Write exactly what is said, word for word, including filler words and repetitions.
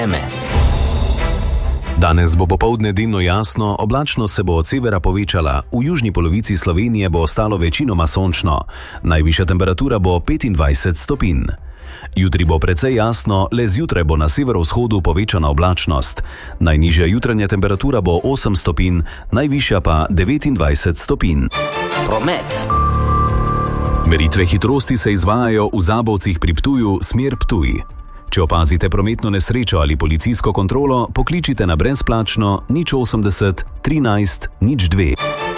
vreme. Danes bo popoldne delno jasno, oblačnost se bo od severa povečala, v južni polovici Slovenije bo ostalo večinoma sončno, najvišja temperatura bo petindvajset stopinj. Jutri bo precej jasno, le zjutraj bo na severovzhodu povečana oblačnost. Najnižja jutranja temperatura bo osem stopinj, najvišja pa devetindvajset stopinj. Promet. Meritve hitrosti se izvajajo v Zabovcih pri Ptuju, smer Ptuj. Če opazite prometno nesrečo ali policijsko kontrolo, pokličite na brezplačno nič osemdeset trinajst nič dve.